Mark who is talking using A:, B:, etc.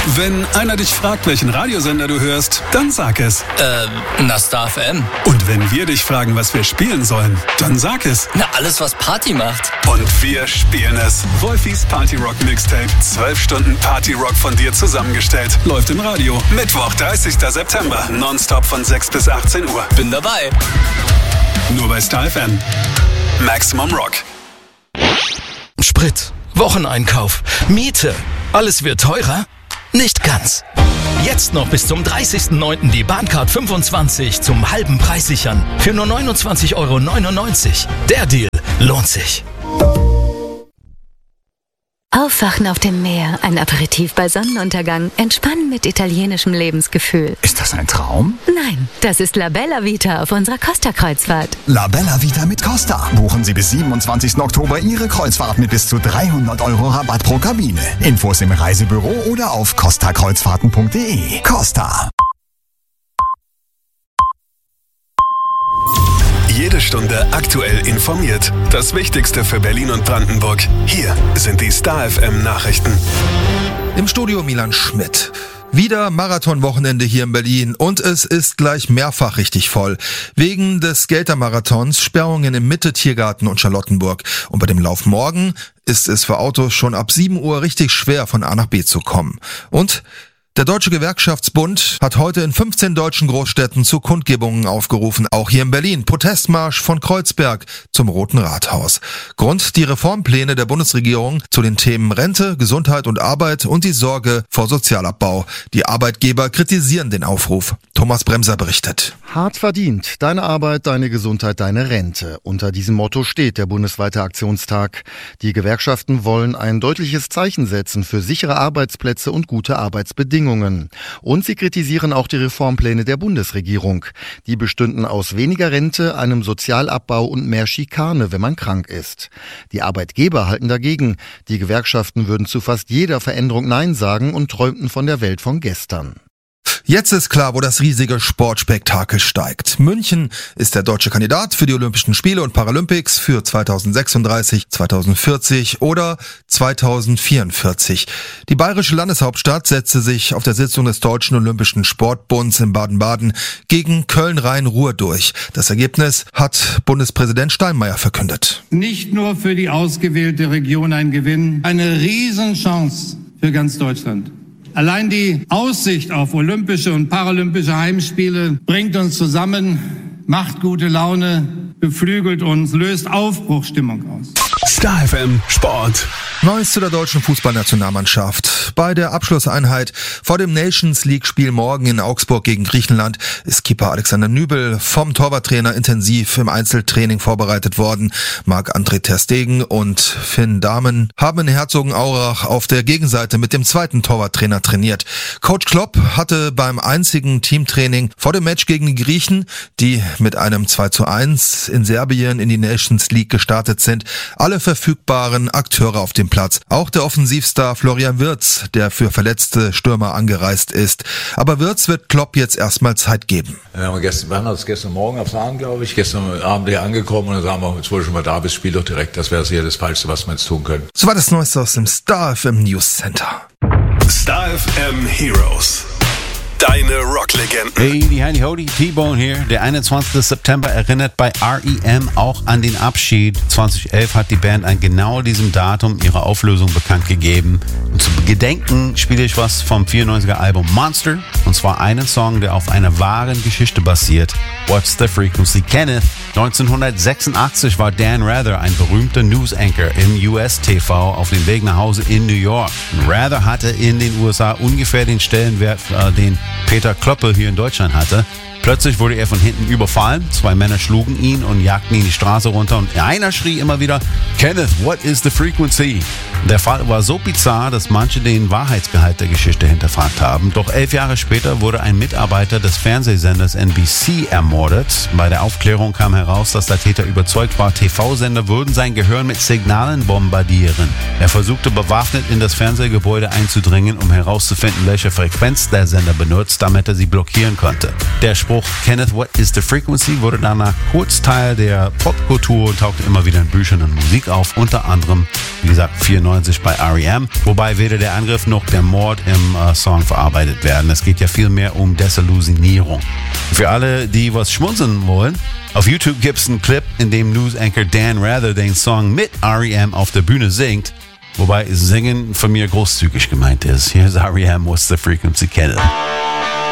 A: Wenn einer dich fragt, welchen Radiosender du hörst, dann sag es.
B: Na Star FM.
A: Und wenn wir dich fragen, was wir spielen sollen, dann sag es.
B: Na, alles, was Party macht.
A: Und wir spielen es. Wolfis Party Rock Mixtape. 12 Stunden Party Rock von dir zusammengestellt. Läuft im Radio. Mittwoch, 30. September. Nonstop von 6 bis 18 Uhr.
B: Bin dabei.
A: Nur bei Star FM. Maximum Rock.
C: Sprit, Wocheneinkauf, Miete. Alles wird teurer? Nicht ganz. Jetzt noch bis zum 30.09. die Bahncard 25 zum halben Preis sichern. Für nur 29,99 €. Der Deal lohnt sich.
D: Aufwachen auf dem Meer, ein Aperitif bei Sonnenuntergang, entspannen mit italienischem Lebensgefühl.
E: Ist das ein Traum?
D: Nein, das ist La Bella Vita auf unserer Costa-Kreuzfahrt.
E: La Bella Vita mit Costa. Buchen Sie bis 27. Oktober Ihre Kreuzfahrt mit bis zu 300 € Rabatt pro Kabine. Infos im Reisebüro oder auf costakreuzfahrten.de. Costa.
A: Jede Stunde aktuell informiert. Das Wichtigste für Berlin und Brandenburg. Hier sind die Star FM Nachrichten.
F: Im Studio Milan Schmidt. Wieder Marathonwochenende hier in Berlin und es ist gleich mehrfach richtig voll. Wegen des Skelter-Marathons, Sperrungen im Mitte-Tiergarten und Charlottenburg. Und bei dem Lauf morgen ist es für Autos schon ab 7 Uhr richtig schwer, von A nach B zu kommen. Und der Deutsche Gewerkschaftsbund hat heute in 15 deutschen Großstädten zu Kundgebungen aufgerufen, auch hier in Berlin. Protestmarsch von Kreuzberg zum Roten Rathaus. Grund die Reformpläne der Bundesregierung zu den Themen Rente, Gesundheit und Arbeit und die Sorge vor Sozialabbau. Die Arbeitgeber kritisieren den Aufruf. Thomas Bremser berichtet.
G: Hart verdient. Deine Arbeit, deine Gesundheit, deine Rente. Unter diesem Motto steht der bundesweite Aktionstag. Die Gewerkschaften wollen ein deutliches Zeichen setzen für sichere Arbeitsplätze und gute Arbeitsbedingungen. Und sie kritisieren auch die Reformpläne der Bundesregierung. Die bestünden aus weniger Rente, einem Sozialabbau und mehr Schikane, wenn man krank ist. Die Arbeitgeber halten dagegen. Die Gewerkschaften würden zu fast jeder Veränderung Nein sagen und träumten von der Welt von gestern.
F: Jetzt ist klar, wo das riesige Sportspektakel steigt. München ist der deutsche Kandidat für die Olympischen Spiele und Paralympics für 2036, 2040 oder 2044. Die bayerische Landeshauptstadt setzte sich auf der Sitzung des Deutschen Olympischen Sportbunds in Baden-Baden gegen Köln-Rhein-Ruhr durch. Das Ergebnis hat Bundespräsident Steinmeier verkündet.
H: Nicht nur für die ausgewählte Region ein Gewinn, eine Riesenchance für ganz Deutschland. Allein die Aussicht auf olympische und paralympische Heimspiele bringt uns zusammen, macht gute Laune, beflügelt uns, löst Aufbruchsstimmung aus.
A: Star FM Sport.
F: Neues zu der deutschen Fußballnationalmannschaft. Bei der Abschlusseinheit vor dem Nations League-Spiel morgen in Augsburg gegen Griechenland ist Keeper Alexander Nübel vom Torwarttrainer intensiv im Einzeltraining vorbereitet worden. Marc-André ter Stegen und Finn Dahmen haben in Herzogenaurach auf der Gegenseite mit dem zweiten Torwarttrainer trainiert. Coach Klopp hatte beim einzigen Teamtraining vor dem Match gegen die Griechen, die mit einem 2:1 in Serbien in die Nations League gestartet sind, alle verfügbaren Akteure auf dem Platz. Auch der Offensivstar Florian Wirtz, der für verletzte Stürmer angereist ist. Aber Wirtz wird Klopp jetzt erstmal Zeit geben.
I: Wir haben uns gestern Morgen erfahren, glaube ich. Gestern Abend hier angekommen und dann sagen wir, jetzt wo du schon mal da bist, spiel doch direkt. Das wäre sicher das Falschste, was wir jetzt tun können.
F: So war das Neueste aus dem Star FM News Center.
A: Star FM Heroes. Deine Rocklegenden.
J: Hey, die Heidi Hody, T-Bone hier. Der 21. September erinnert bei R.E.M. auch an den Abschied. 2011 hat die Band an genau diesem Datum ihre Auflösung bekannt gegeben. Und zu Gedenken spiele ich was vom 94er Album Monster. Und zwar einen Song, der auf einer wahren Geschichte basiert. What's the Frequency? Kenneth. 1986 war Dan Rather ein berühmter News-Anchor im US-TV auf dem Weg nach Hause in New York. Und Rather hatte in den USA ungefähr den Stellenwert, den Peter Kloppe hier in Deutschland hatte. Plötzlich wurde er von hinten überfallen. 2 Männer schlugen ihn und jagten ihn die Straße runter. Und einer schrie immer wieder, Kenneth, what is the frequency? Der Fall war so bizarr, dass manche den Wahrheitsgehalt der Geschichte hinterfragt haben. Doch 11 Jahre später wurde ein Mitarbeiter des Fernsehsenders NBC ermordet. Bei der Aufklärung kam heraus, dass der Täter überzeugt war, TV-Sender würden sein Gehirn mit Signalen bombardieren. Er versuchte bewaffnet in das Fernsehgebäude einzudringen, um herauszufinden, welche Frequenz der Sender benutzt, damit er sie blockieren konnte. Der Spruch Kenneth, what is the frequency? Wurde danach kurz Teil der Popkultur und tauchte immer wieder in Büchern und Musik auf, unter anderem, wie gesagt, 94 bei R.E.M., wobei weder der Angriff noch der Mord im Song verarbeitet werden. Es geht ja viel mehr um Desillusionierung. Für alle, die was schmunzeln wollen, auf YouTube gibt es einen Clip, in dem News-Anchor Dan Rather den Song mit R.E.M. auf der Bühne singt, wobei Singen von mir großzügig gemeint ist. Here's R.E.M. What's the Frequency, Kenneth?